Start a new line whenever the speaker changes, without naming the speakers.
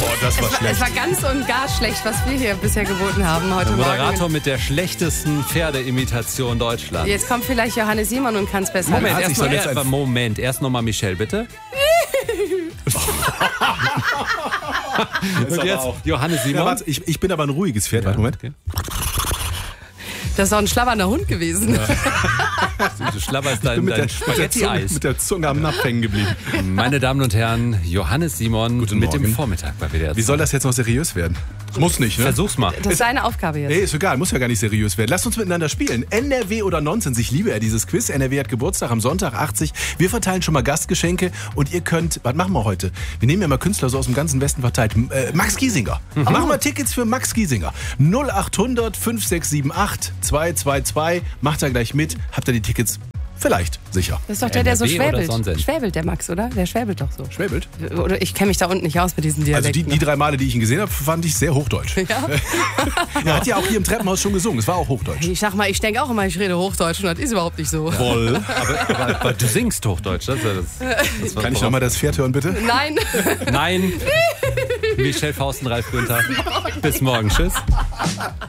das war schlecht.
Es war ganz und gar schlecht, was wir hier bisher geboten haben heute
Der Moderator
Morgen.
mit der schlechtesten Pferdeimitation Deutschlands.
Jetzt kommt vielleicht Johannes Simon und kann es besser.
Moment,
hat sich so jetzt
erst nochmal Michelle, bitte. Und jetzt Johannes Simon.
Ja, warte, ich bin aber ein ruhiges Pferd. Warte, Moment.
Okay.
Das ist doch ein schlabbernder Hund gewesen.
Du schlabberst dein Spaghetti-Eis.
mit der Zunge am Napf hängen geblieben.
Meine Damen und Herren, Johannes Simon
Guten
mit
Morgen.
dem Vormittag bei WDR.
Wie soll das jetzt noch seriös werden? Muss nicht, ne?
Versuch's mal.
Das ist seine Aufgabe jetzt.
Nee, ist egal, muss ja gar nicht seriös werden. Lasst uns miteinander spielen. NRW oder Nonsens, ich liebe ja dieses Quiz. NRW hat Geburtstag am Sonntag, 80. Wir verteilen schon mal Gastgeschenke und ihr könnt, was machen wir heute? Wir nehmen ja mal Künstler so aus dem ganzen Westen verteilt. Max Giesinger. Machen wir Tickets für Max Giesinger. 0800 5678 222. Macht da gleich mit. Habt ihr die Tickets? Vielleicht, sicher.
Das ist doch der so
NRW oder
schwäbelt.
Sonnensen?
Schwäbelt der Max, oder? Der schwäbelt doch so.
Schwäbelt?
Oder ich kenne mich da unten nicht aus mit diesen
Also
Dialekten.
die 3 Male, die ich ihn gesehen habe, fand ich sehr hochdeutsch.
Ja?
Er hat ja auch hier im Treppenhaus schon gesungen. Es war auch hochdeutsch.
Ich sag mal, ich denke auch immer, ich rede Hochdeutsch und das ist überhaupt nicht so.
Voll.
Aber du singst Hochdeutsch. Das
Kann ich nochmal das Pferd hören, bitte?
Nein.
Nein. Michelle Fausten, Ralf Günther. Bis morgen. Tschüss.